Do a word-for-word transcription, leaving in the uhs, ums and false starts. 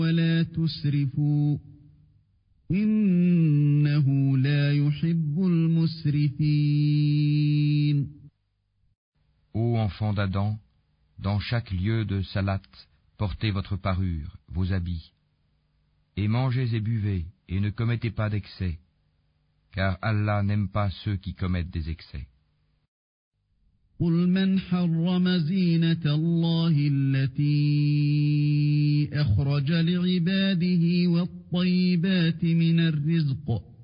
ولا تسرفوا إنه لا يحب المسرفين. Ô enfants d'Adam, dans chaque lieu de salat, portez votre parure, vos habits, et mangez et buvez, et ne commettez pas d'excès, car Allah n'aime pas ceux qui commettent des excès. قل من حرم زينة الله التي أخرج لعباده والطيبات من الرزق